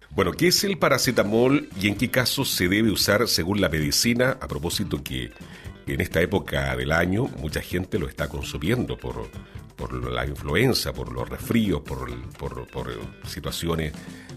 Bueno, ¿qué es el paracetamol y en qué casos se debe usar según la medicina? A propósito que en esta época del año mucha gente lo está consumiendo por la influenza, por los resfríos, por situaciones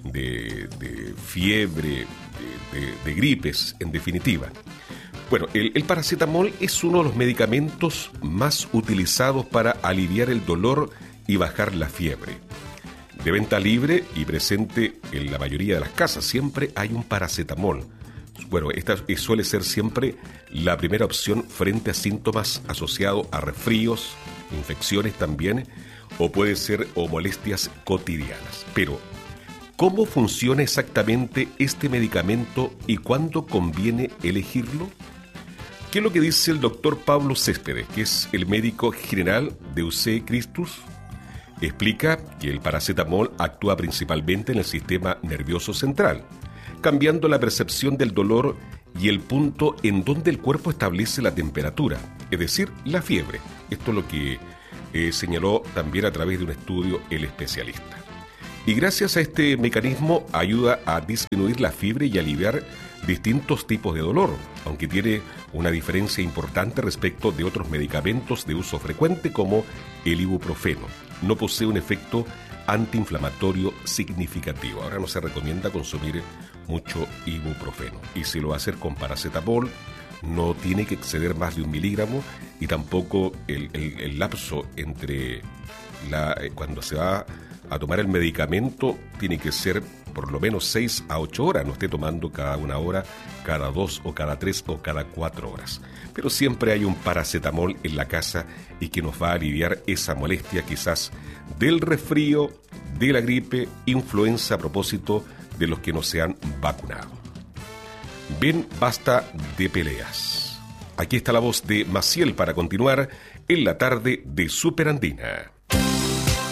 de fiebre, de gripes, en definitiva. Bueno, el paracetamol es uno de los medicamentos más utilizados para aliviar el dolor y bajar la fiebre. De venta libre y presente en la mayoría de las casas, siempre hay un paracetamol. Bueno, esta suele ser siempre la primera opción frente a síntomas asociados a resfríos, infecciones también, o puede ser molestias cotidianas. Pero, ¿cómo funciona exactamente este medicamento y cuándo conviene elegirlo? ¿Qué es lo que dice el doctor Pablo Céspedes, que es el médico general de UC Christus? Explica que el paracetamol actúa principalmente en el sistema nervioso central, cambiando la percepción del dolor y el punto en donde el cuerpo establece la temperatura, es decir, la fiebre. Esto es lo que señaló también a través de un estudio el especialista. Y gracias a este mecanismo ayuda a disminuir la fiebre y aliviar distintos tipos de dolor, aunque tiene una diferencia importante respecto de otros medicamentos de uso frecuente como el ibuprofeno. No posee un efecto antiinflamatorio significativo. Ahora no se recomienda consumir mucho ibuprofeno. Y si lo va a hacer con paracetamol, no tiene que exceder más de 1 miligramo y tampoco el lapso entre cuando se va a tomar el medicamento tiene que ser por lo menos 6 a 8 horas, no esté tomando cada 1 hora, cada 2 o cada 3 o cada 4 horas. Pero siempre hay un paracetamol en la casa y que nos va a aliviar esa molestia quizás del resfrío, de la gripe, influenza a propósito de los que no se han vacunado. Bien, basta de peleas. Aquí está la voz de Maciel para continuar en la tarde de Superandina.